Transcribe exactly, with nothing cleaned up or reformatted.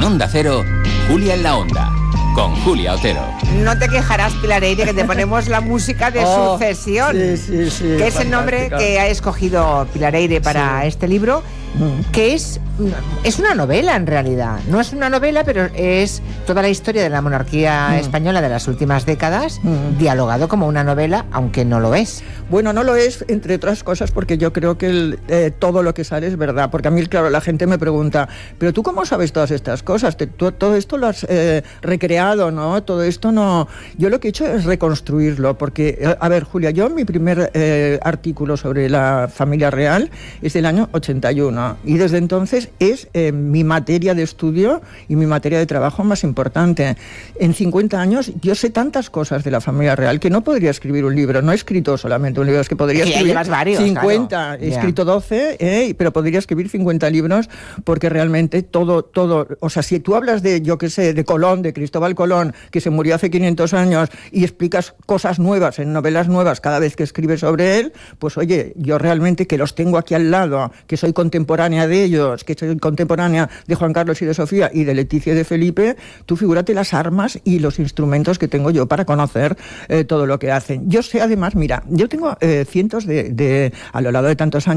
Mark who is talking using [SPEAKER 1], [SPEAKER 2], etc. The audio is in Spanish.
[SPEAKER 1] Onda Cero, Julia en la Onda, con Julia Otero.
[SPEAKER 2] No te quejarás, Pilar Eire, que te ponemos la música de
[SPEAKER 3] oh,
[SPEAKER 2] Sucesión,
[SPEAKER 3] sí, sí, sí,
[SPEAKER 2] que es el nombre que ha escogido Pilar Eire para sí. este libro, que es, es una novela en realidad. No es una novela, pero es toda la historia de la monarquía mm. española de las últimas décadas, mm. dialogado como una novela, aunque no lo es.
[SPEAKER 3] Bueno, no lo es, entre otras cosas, porque yo creo que el, eh, todo lo que sale es verdad. Porque a mí, claro, la gente me pregunta, ¿pero tú cómo sabes todas estas cosas? Te, tú, todo esto lo has eh, recreado, ¿no? Todo esto no... Yo lo que he hecho es reconstruirlo, porque, a ver, Julia, yo mi primer eh, artículo sobre la familia real es del año ochenta y uno, y desde entonces es eh, mi materia de estudio y mi materia de trabajo más importante. En cincuenta años yo sé tantas cosas de la familia real que no podría escribir un libro. No he escrito solamente un libro, es que podría
[SPEAKER 2] sí,
[SPEAKER 3] escribir
[SPEAKER 2] varios,
[SPEAKER 3] cincuenta,
[SPEAKER 2] claro.
[SPEAKER 3] he escrito doce, eh, pero podría escribir cincuenta libros, porque realmente todo, todo, o sea, si tú hablas de, yo qué sé, de Colón, de Cristóbal Colón, que se murió hace quinientos años, y explicas cosas nuevas en novelas nuevas cada vez que escribes sobre él, pues oye, yo realmente que los tengo aquí al lado, que soy contemporánea de ellos, que soy contemporánea de Juan Carlos y de Sofía y de Leticia y de Felipe, tú figúrate las armas y los instrumentos que tengo yo para conocer eh, todo lo que hacen. Yo sé además, mira, yo tengo eh, cientos de, de, a lo largo de tantos años,